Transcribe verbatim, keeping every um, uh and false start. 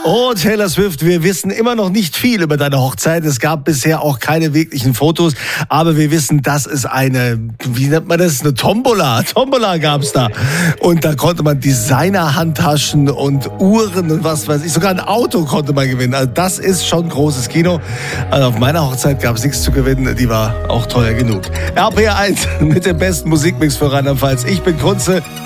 Oh, Taylor Swift, wir wissen immer noch nicht viel über deine Hochzeit. Es gab bisher auch keine wirklichen Fotos, aber wir wissen, dass es eine, wie nennt man das, eine Tombola. Tombola gab's da. Und da konnte man Designer-Handtaschen und Uhren und was weiß ich, sogar ein Auto konnte man gewinnen. Also das ist schon großes Kino. Also auf meiner Hochzeit gab es nichts zu gewinnen, die war auch teuer genug. R P R eins mit dem besten Musikmix für Rheinland-Pfalz. Ich bin Kunze.